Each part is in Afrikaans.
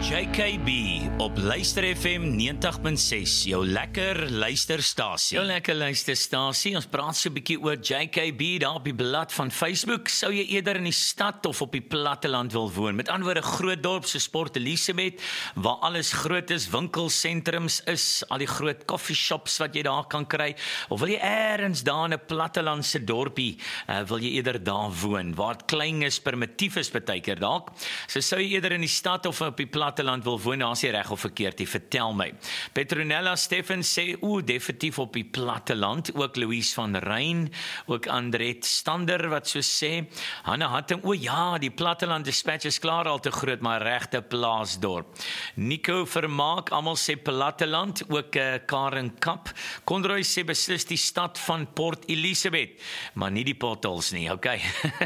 JKB op Luister FM 90.6, jou lekker luisterstasie. Jou lekker luisterstasie, ons praat so 'n bietjie oor JKB daar op die blad van Facebook. Sou jy eerder in die stad of op die platteland wil woon? Met ander woorde, groot dorp soos Port Elizabeth, waar alles groot is, winkelsentrums is, al die groot coffeeshops wat jy daar kan kry, of wil jy ergens daar in 'n plattelandse dorpie, wil jy eerder daar woon, waar het klein is, primitief is partykeer dalk. So sou jy eerder in die stad of op die platteland wil woon, as jy reg of verkeerd, vertel my. Petronella Steffen sê, definitief op die platteland, ook Louise van Ryn, ook Andret Stander wat so sê, Hanne Hatting, ja, die platteland dispatch is klaar al te groot, maar regte plaasdorp. Nico Vermaak, almal sê platteland, ook Karen Kap, Conroy sê beslis die stad van Port Elizabeth, maar nie die potholes nie, okay.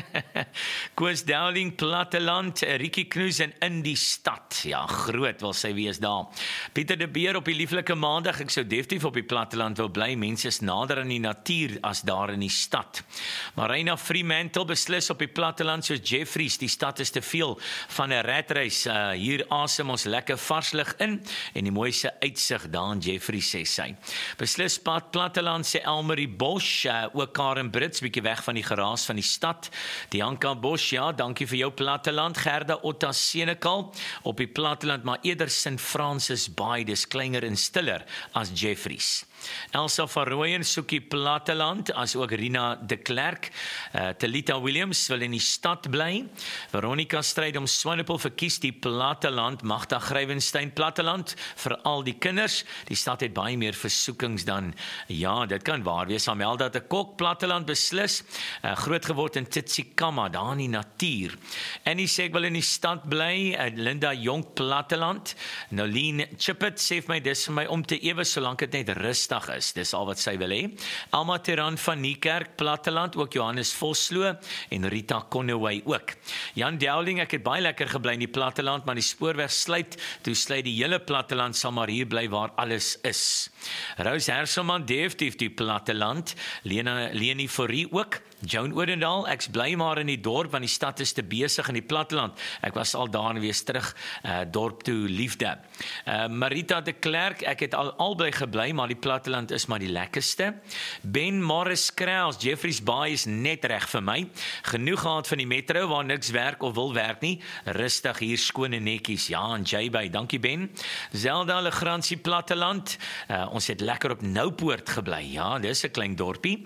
Koos Dowling, platteland, Rikkie Knoes en in die stad, ja, groot wil sy wees daar. Pieter de Beer op die lieflike maandag, ek sou definitief op die platteland wil bly, mense is nader aan die natuur as daar in die stad. Marina Fremantle beslis op die platteland soos Jeffries, die stad is te veel van 'n ratreis, hier asem ons lekker varslig in, en die mooiste uitsig daar in Jeffries sê sy. Beslis platteland sê Elmarie Bosch, ook Karen Brits, bietjie weg van die geraas van die stad. Dianka Bosch, ja, dankie vir jou platteland. Gerda Otta Senekal, op die platteland, maar eerder St. Francis Bay, dis kleiner en stiller as Jeffries. Elsa van Rooyen soek die platteland, as ook Rina de Klerk. Talita Williams wil in die stad bly. Veronica stryd om Swanepoel verkies die platteland. Magda Grywenstein platteland, vir al die kinders. Die stad het baie meer versoekings dan, ja, dit kan waar wees. Amelda de Kok, platteland beslis, groot geword in Tsitsikamma, daar in die natuur. Annie sê ek wil in die stad bly. Linda Jonk, platteland. Nolien Chippet sê vir my, dis vir my om te ewe, solank dit net rustig is, dis al wat sy wil hê. Alma Teran van Niekerk, platteland, ook Johannes Vosloo en Rita Conaway ook. Jan Dowling, ek het baie lekker gebly in die platteland, maar die spoorweg sluit, toe sluit die hele platteland, sal maar hier bly waar alles is. Rose Herselman, definitief die platteland. Leni Forrie ook. Joan Odendaal, ek bly maar in die dorp, want die stad is te besig in die platteland. Ek was al daar en wees terug, dorp toe liefde. Marita de Klerk, ek het albei gebly, maar die platteland is maar die lekkerste. Ben Morris Kraus, Jeffries Bay is net reg vir my. Genoeg gehad van die metro, waar niks werk of wil werk nie. Rustig hier, skoon en netjies. Ja, en J-Bay, dankie Ben. Zelda Legrandsie platteland, ons het lekker op Noupoort gebly. Ja, dis 'n klein dorpie.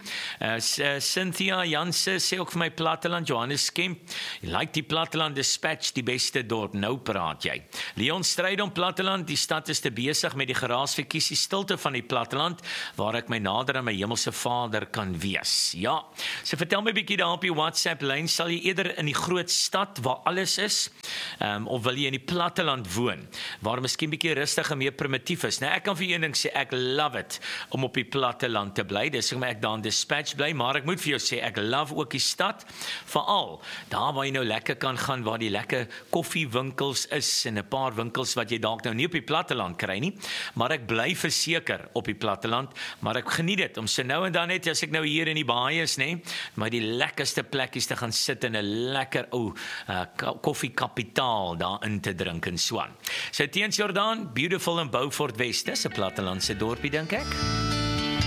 Cynthia Janse sê ook vir my platteland, Johannes Kemp, jy like die platteland dispatch, die beste dorp, nou praat jy. Leon Strydom, platteland, die stad is te besig met die geraasverkies, die stilte van die platteland, waar ek my nader aan my hemelse Vader kan wees. Ja, so vertel my bietjie daar op die WhatsApp lyn, sal jy eerder in die groot stad waar alles is, of wil jy in die platteland woon, waar miskien bietjie rustig en meer primitief is? Nou, ek kan vir een ding sê, ek love it om op die platteland te bly, dis hoekom ek daar in dispatch bly, maar ek moet vir jou sê, ek love ook die stad, veral daar waar jy nou lekker kan gaan, waar die lekker koffiewinkels is, en 'n paar winkels wat jy dalk nou nie op die platteland kry nie, maar ek bly verseker op die platteland, maar ek geniet dit, om so nou en dan net, as ek nou hier in die baai is, maar die lekkerste plekkies te gaan sit, en 'n lekker koffiekapitaal daarin te drink en so aan. So teens Jordaan, beautiful in Beaufort West, dis 'n plattelandse dorpie, dink ek.